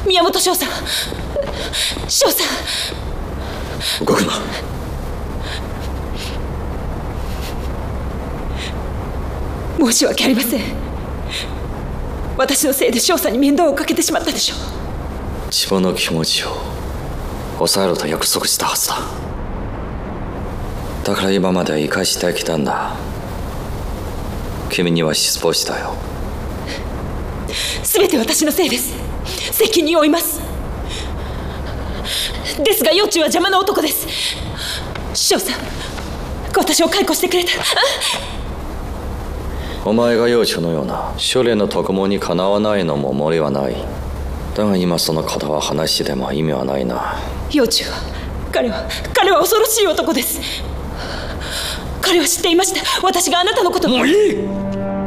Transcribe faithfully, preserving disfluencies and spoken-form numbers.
宮本翔さん、翔さん。動くな。 申し訳ありません。私のせいで翔さんに面倒をかけてしまったでしょう。 自分の気持ちを抑えろと約束したはずだ。だから今までは生かしてきたんだ。君には失望したよ。 全て私のせいです。責任を負います。ですが幼虫は邪魔な男です。翔さん、私を解雇してくれたら。 お前が幼虫のような修練の特務にかなわないのも無理はない。だが今そのことは話でも意味はないな。 幼虫は彼は彼は恐ろしい男です。彼は知っていました。私があなたのことを。 もういい。